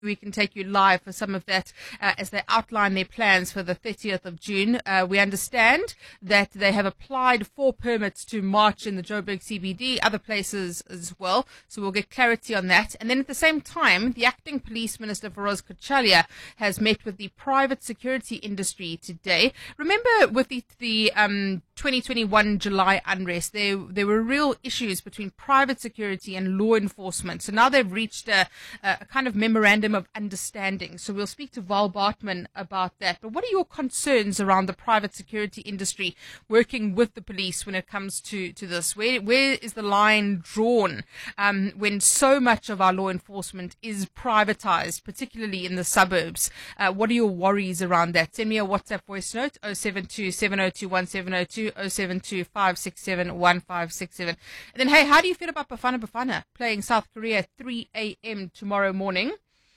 we can take you live for some of that as they outline their plans for the 30th of June. We understand that they have applied for permits to march in the Joburg CBD, other places as well. So we'll get clarity on that. And then at the same time, the acting police minister, Feroz Kochalia, has met with the private security industry today. Remember with the 2021 July unrest, there were real issues between private security and law enforcement. So now they've reached a kind of memorandum of understanding. So we'll speak to Val Bartman about that. But what are your concerns around the private security industry working with the police when it comes to this? Where is the line drawn when so much of our law enforcement is privatized, particularly in the suburbs? What are your worries around that? Send me a WhatsApp voice note, 072 702 1702, 072 567 1567. And then, hey, how do you feel about Bafana Bafana playing South Korea at 3 a.m. tomorrow morning?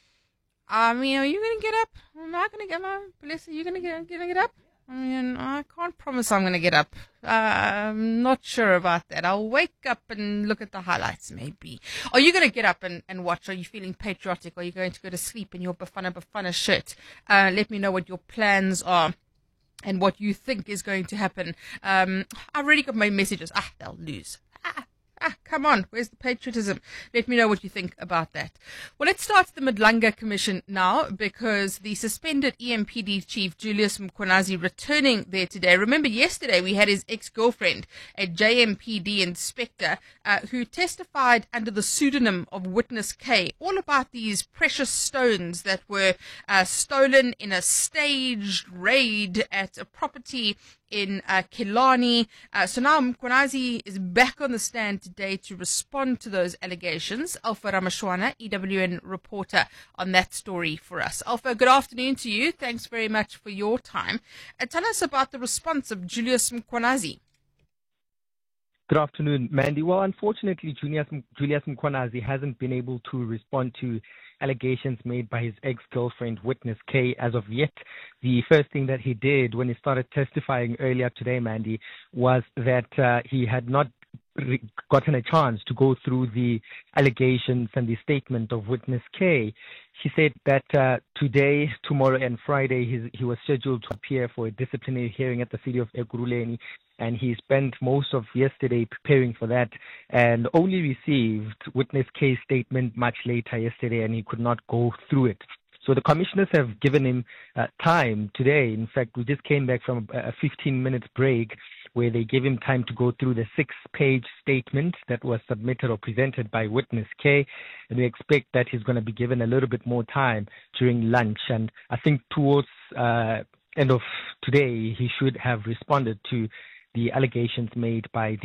I mean, are you going to get up? Am I going to get my Bless? Are you going to get up? I mean, I can't promise I'm going to get up. I'm not sure about that. I'll wake up and look at the highlights, maybe. Are you going to get up and watch? Are you feeling patriotic? Are you going to go to sleep in your Bafana Bafana shirt? Let me know what your plans are and what you think is going to happen. I've already got my messages. They'll lose. Come on, where's the patriotism? Let me know what you think about that. Well, let's start the Madlanga Commission now, because the suspended EMPD chief, Julius Mkhwanazi, returning there today. Remember, yesterday we had his ex-girlfriend, a JMPD inspector, who testified under the pseudonym of Witness K, all about these precious stones that were stolen in a staged raid at a property in Killarney. So now Mkhwanazi is back on the stand today to respond to those allegations. Alpha Ramashwana, EWN reporter, on that story for us. Alpha, good afternoon to you. Thanks very much for your time. Tell us about the response of Julius Mkhwanazi. Good afternoon, Mandy. Well, unfortunately, Julius Mkhwanazi hasn't been able to respond to allegations made by his ex-girlfriend, Witness K, as of yet. The first thing that he did when he started testifying earlier today, Mandy, was that he had not gotten a chance to go through the allegations and the statement of Witness K. He said that today, tomorrow, and Friday he was scheduled to appear for a disciplinary hearing at the city of Ekurhuleni, and he spent most of yesterday preparing for that and only received Witness K's statement much later yesterday, and he could not go through it. So the commissioners have given him time today. In fact, we just came back from a 15-minute break where they gave him time to go through the 6-page statement that was submitted or presented by Witness K. And we expect that he's going to be given a little bit more time during lunch. And I think towards end of today, he should have responded to the allegations made by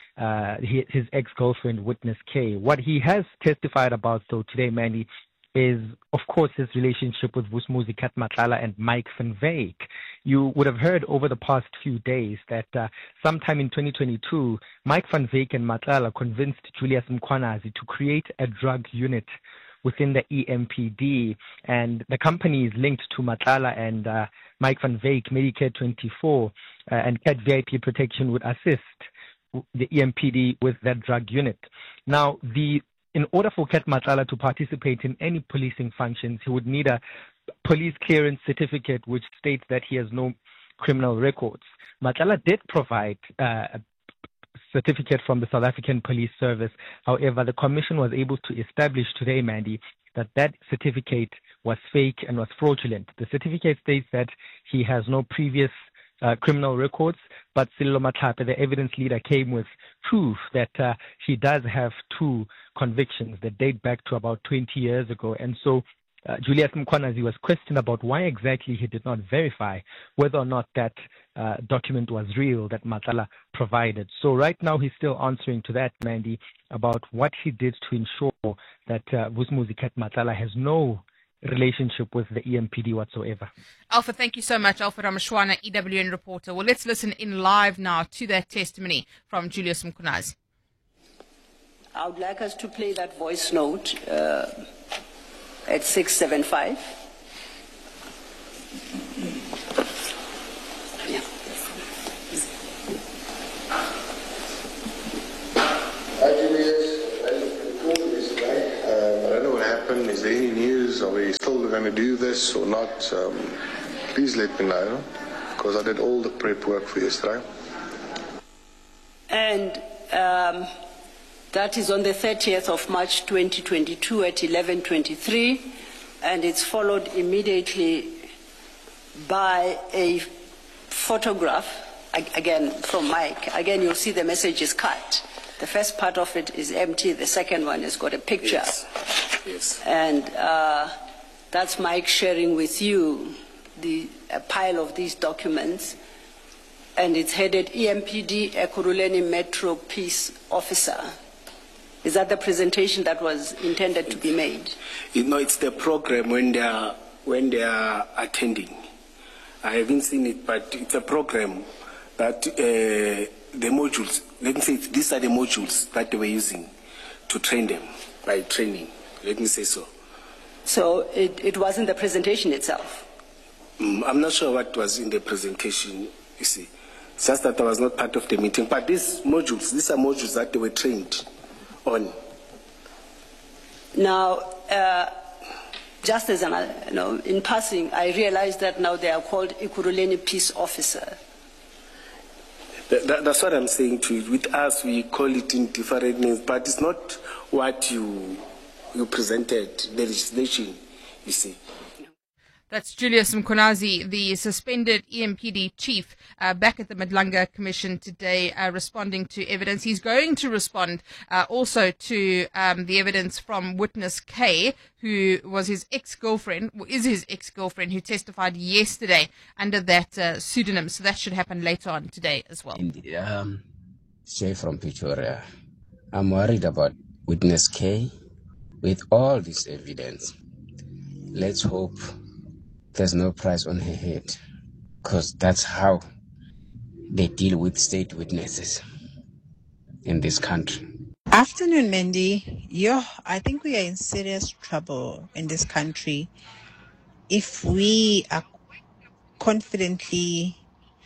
his ex-girlfriend, Witness K. What he has testified about, though, today, Mandy, is, of course, his relationship with Vus'Umuzi Cat Matlala and Mike van Wyk. You would have heard over the past few days that sometime in 2022, Mike van Wyk and Matlala convinced Julius Mkhwanazi to create a drug unit within the EMPD, and the company is linked to Matlala and Mike van Wyk. Medicare 24 and Cat VIP Protection would assist the EMPD with that drug unit. Now, in order for Cat Matlala to participate in any policing functions, he would need a police clearance certificate which states that he has no criminal records. Matlala did provide a certificate from the South African Police Service. However, the commission was able to establish today, Mandy, that certificate was fake and was fraudulent. The certificate states that he has no previous criminal records, but Sello Matlape, the evidence leader, came with proof that he does have 2 convictions that date back to about 20 years ago. And so Julius Mkhwanazi was questioned about why exactly he did not verify whether or not that document was real that Matlala provided. So right now he's still answering to that, Mandy, about what he did to ensure that Vus'Umuzi Cat Matlala has no relationship with the EMPD whatsoever. Alpha, thank you so much. Alpha Ramashwana, EWN reporter. Well, let's listen in live now to that testimony from Julius Mkhwanazi. I would like us to play that voice note at 675. Yeah. Julius, I don't know what happened. Is there any news? Are we we're going to do this or not, please let me know, because I did all the prep work for yesterday. And that is on the 30th of March 2022 at 11:23, and it's followed immediately by a photograph, again from Mike. Again, you'll see the message is cut. The first part of it is empty, the second one has got a picture. Yes. And that's Mike sharing with you a pile of these documents, and it's headed EMPD Ekurhuleni Metro Peace Officer. Is that the presentation that was intended to be made? You know, it's the program when they are attending. I haven't seen it, but it's a program that the modules, let me say, these are the modules that they were using to train them by training. Let me say so. So it wasn't the presentation itself? I'm not sure what was in the presentation, you see. It's just that I was not part of the meeting. But these are modules that they were trained on. Now, just as in passing, I realized that now they are called Ekurhuleni Peace Officer. That's what I'm saying to you. With us, we call it in different names, but it's not what you presented, the legislation, you see. That's Julius Mkhwanazi, the suspended EMPD chief, back at the Madlanga Commission today, responding to evidence. He's going to respond also to the evidence from witness K, who was his ex-girlfriend, is his ex-girlfriend, who testified yesterday under that pseudonym. So that should happen later on today as well. Indeed. Jay from Pretoria. I'm worried about witness K with all this evidence. Let's hope there's no price on her head, because that's how they deal with state witnesses in this country. Afternoon, Mandy. I think we are in serious trouble in this country if we are confidently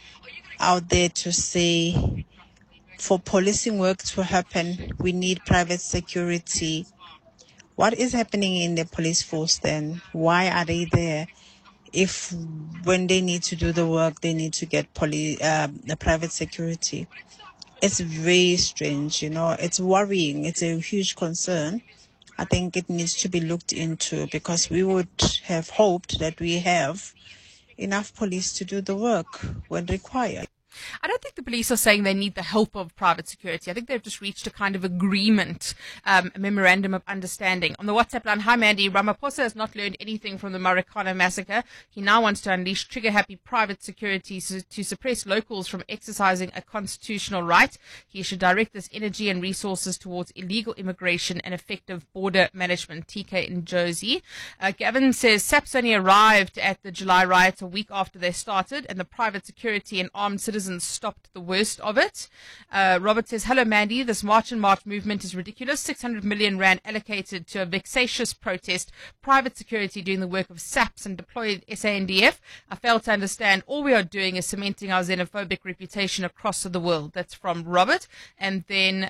out there to say for policing work to happen, we need private security. What is happening in the police force then? Why are they there? If when they need to do the work, they need to get the private security. It's very strange, it's worrying. It's a huge concern. I think it needs to be looked into, because we would have hoped that we have enough police to do the work when required. I don't think the police are saying they need the help of private security. I think they've just reached a kind of agreement, a memorandum of understanding. On the WhatsApp line, hi Mandy, Ramaphosa has not learned anything from the Marikana massacre. He now wants to unleash trigger-happy private security to suppress locals from exercising a constitutional right. He should direct this energy and resources towards illegal immigration and effective border management. TK in Josie. Gavin says SAPS only arrived at the July riots a week after they started, and the private security and armed citizens stopped the worst of it. Robert says, hello Mandy, this March and March movement is ridiculous. 600 million rand allocated to a vexatious protest. Private security doing the work of SAPS and deployed SANDF. I fail to understand. All we are doing is cementing our xenophobic reputation across the world. That's from Robert. And then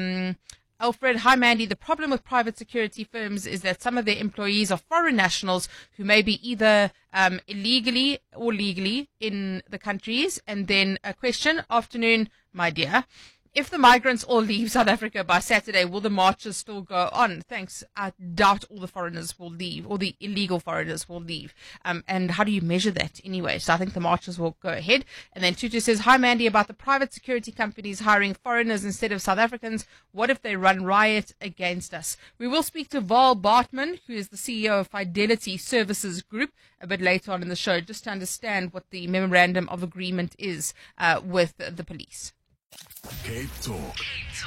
Alfred, hi Mandy. The problem with private security firms is that some of their employees are foreign nationals who may be either illegally or legally in the countries. And then a question, afternoon, my dear. If the migrants all leave South Africa by Saturday, will the marches still go on? Thanks. I doubt all the foreigners will leave, or the illegal foreigners will leave. And how do you measure that anyway? So I think the marches will go ahead. And then Tutu says, hi Mandy, about the private security companies hiring foreigners instead of South Africans. What if they run riot against us? We will speak to Val Bartman, who is the CEO of Fidelity Services Group, a bit later on in the show, just to understand what the memorandum of agreement is with the police. Cape Talk.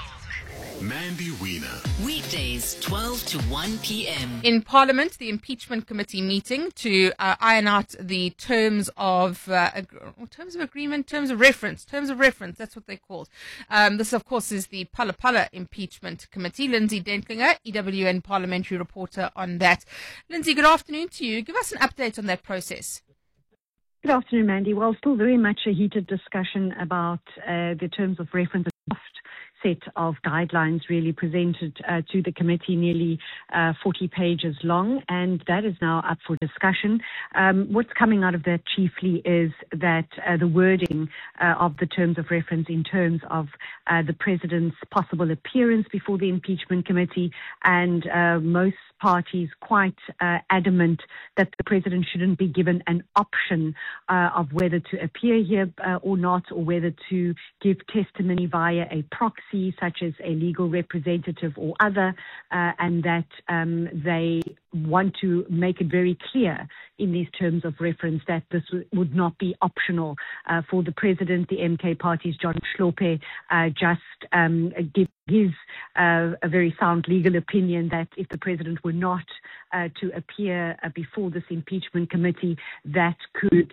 Mandy Wiener. Weekdays, 12 to 1 p.m. In Parliament, the impeachment committee meeting to iron out the terms of agreement, terms of reference. That's what they're called. This, of course, is the Phala Phala impeachment committee. Lindsay Dentlinger, EWN parliamentary reporter on that. Lindsay, good afternoon to you. Give us an update on that process. Good afternoon, Mandy. Well, still very much a heated discussion about the terms of reference. set of guidelines really presented to the committee, nearly 40 pages long, and that is now up for discussion. What's coming out of that chiefly is that the wording of the terms of reference in terms of the President's possible appearance before the impeachment committee, and most parties quite adamant that the President shouldn't be given an option of whether to appear here or not, or whether to give testimony via a proxy such as a legal representative or other, and that they want to make it very clear in these terms of reference that this would not be optional for the President. The MK Party's John Hlophe just give his a very sound legal opinion that if the President were not to appear before this impeachment committee, that could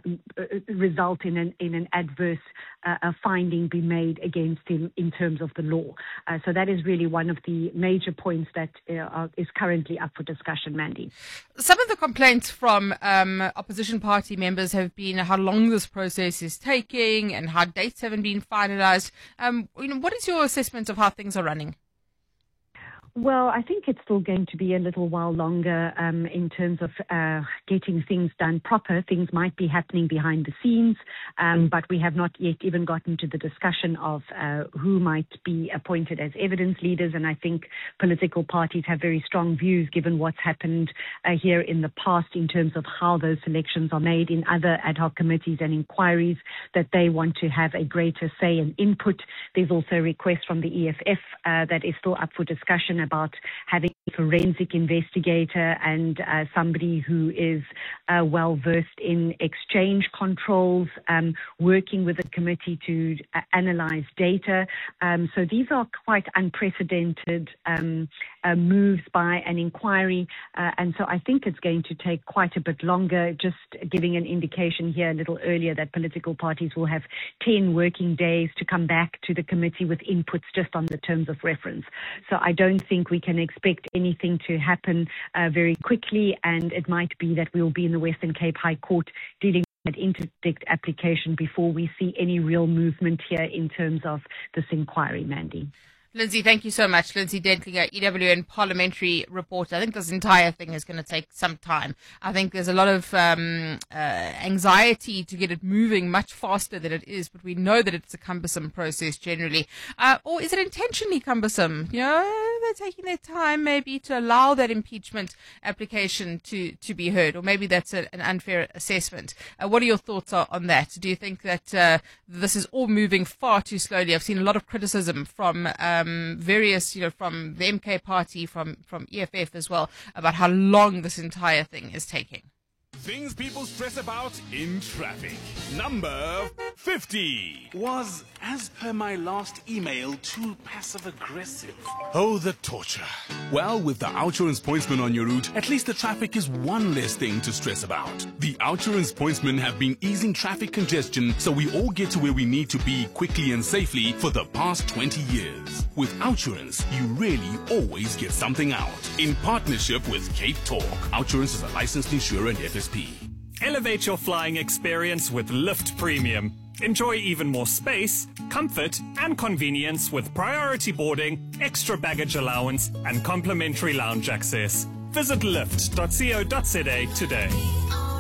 result in an adverse finding be made against him in terms of the law. So that is really one of the major points that is currently up for discussion, Mandy. Some of the complaints from opposition party members have been how long this process is taking and how dates haven't been finalized. What is your assessment of how things are running? Well, I think it's still going to be a little while longer in terms of getting things done proper. Things might be happening behind the scenes, but we have not yet even gotten to the discussion of who might be appointed as evidence leaders. And I think political parties have very strong views given what's happened here in the past in terms of how those selections are made in other ad hoc committees and inquiries, that they want to have a greater say and input. There's also a request from the EFF that is still up for discussion about having a forensic investigator and somebody who is well versed in exchange controls, working with the committee to analyze data. So these are quite unprecedented moves by an inquiry, and so I think it's going to take quite a bit longer. Just giving an indication here a little earlier that political parties will have 10 working days to come back to the committee with inputs just on the terms of reference. So I don't think we can expect anything to happen very quickly, and it might be that we will be in the Western Cape High Court dealing with an interdict application before we see any real movement here in terms of this inquiry, Mandy. Lindsay, thank you so much. Lindsay Dentlinger, EWN parliamentary reporter. I think this entire thing is going to take some time. I think there's a lot of anxiety to get it moving much faster than it is, but we know that it's a cumbersome process generally. Or is it intentionally cumbersome? They're taking their time maybe to allow that impeachment application to be heard, or maybe that's an unfair assessment. What are your thoughts on that? Do you think that this is all moving far too slowly? I've seen a lot of criticism from various, from the MK Party, from EFF as well, about how long this entire thing is taking. Things people stress about in traffic. Number 50 was, as per my last email, too passive-aggressive. Oh, the torture. Well, with the Outsurance Pointsman on your route, at least the traffic is one less thing to stress about. The Outsurance Pointsmen have been easing traffic congestion so we all get to where we need to be quickly and safely for the past 20 years. With Outsurance, you really always get something out. In partnership with Cape Talk, Outsurance is a licensed insurer and FSP. Elevate your flying experience with Lift Premium. Enjoy even more space, comfort, and convenience with priority boarding, extra baggage allowance, and complimentary lounge access. Visit lift.co.za today.